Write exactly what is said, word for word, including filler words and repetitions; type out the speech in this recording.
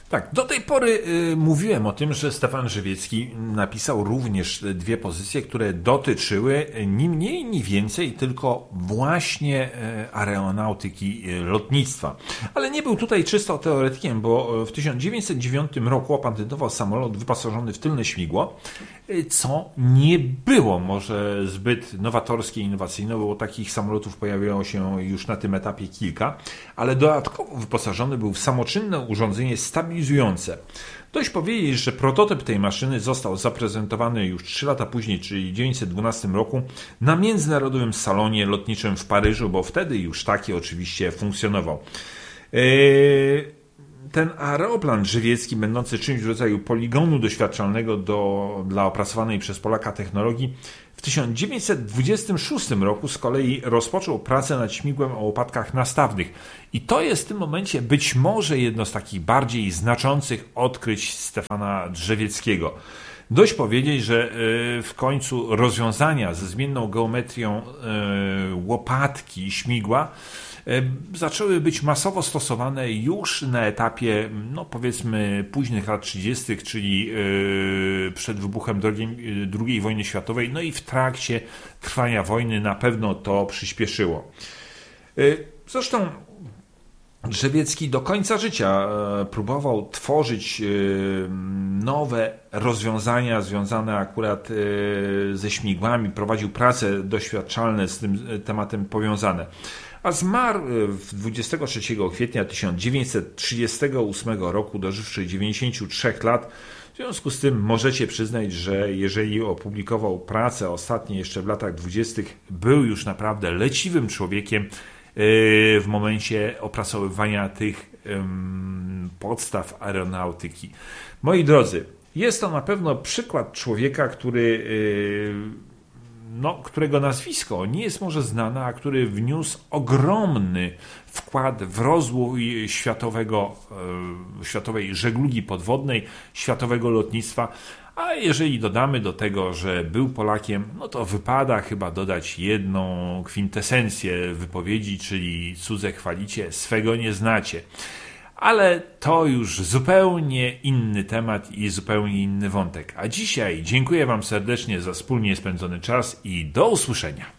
Tak, do tej pory y, mówiłem o tym, że Stefan Żywiecki napisał również dwie pozycje, które dotyczyły ni mniej, ni więcej, tylko właśnie y, aeronautyki, y, lotnictwa. Ale nie był tutaj czysto teoretykiem, bo w tysiąc dziewięćset dziewiątym roku opatentował samolot wyposażony w tylne śmigło, y, co nie było może zbyt nowatorskie i innowacyjne, bo takich samolotów pojawiało się już na tym etapie kilka, ale dodatkowo wyposażony był w samoczynne urządzenie stabilizujące. Dość powiedzieć, że prototyp tej maszyny został zaprezentowany już trzy lata później, czyli w tysiąc dziewięćset dwunastym roku, na Międzynarodowym Salonie Lotniczym w Paryżu, bo wtedy już taki oczywiście funkcjonował. Ten aeroplan żywiecki, będący czymś w rodzaju poligonu doświadczalnego do, dla opracowanej przez Polaka technologii, w tysiąc dziewięćset dwudziestym szóstym roku z kolei rozpoczął pracę nad śmigłem o łopatkach nastawnych. I to jest w tym momencie być może jedno z takich bardziej znaczących odkryć Stefana Drzewieckiego. Dość powiedzieć, że w końcu rozwiązania ze zmienną geometrią łopatki śmigła zaczęły być masowo stosowane już na etapie, no powiedzmy, późnych lat trzydziestych, czyli przed wybuchem drugiej wojny światowej, no i w trakcie trwania wojny na pewno to przyspieszyło. Zresztą Drzewiecki do końca życia próbował tworzyć nowe rozwiązania związane akurat ze śmigłami, prowadził prace doświadczalne z tym tematem powiązane. A zmarł dwudziestego trzeciego kwietnia tysiąc dziewięćset trzydziestego ósmego roku, dożywszy dziewięćdziesięciu trzech lat. W związku z tym możecie przyznać, że jeżeli opublikował pracę ostatnie jeszcze w latach dwudziestych, był już naprawdę leciwym człowiekiem w momencie opracowywania tych podstaw aeronautyki. Moi drodzy, jest to na pewno przykład człowieka, który no, którego nazwisko nie jest może znane, a który wniósł ogromny wkład w rozwój światowego, światowej żeglugi podwodnej, światowego lotnictwa. A jeżeli dodamy do tego, że był Polakiem, no to wypada chyba dodać jedną kwintesencję wypowiedzi, czyli cudze chwalicie, swego nie znacie. Ale to już zupełnie inny temat i zupełnie inny wątek. A dzisiaj dziękuję Wam serdecznie za wspólnie spędzony czas i do usłyszenia.